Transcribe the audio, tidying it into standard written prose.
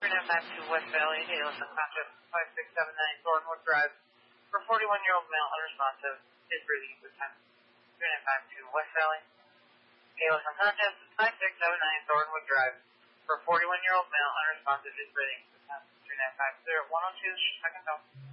3952 West Valley, Hales, Contact 5679 Thornwood Drive. For 41-year-old male unresponsive, is breathing at this time. 3952 West Valley, Hales, Contact 5679 Thornwood Drive. For 41-year-old male unresponsive, is breathing at this time. 3950 102, second call.